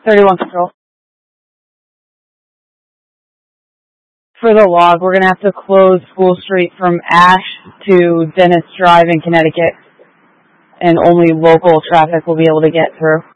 31 Control. For the log, we're going to have to close School Street from Ash to Dennis Drive in Connecticut, and only local traffic will be able to get through.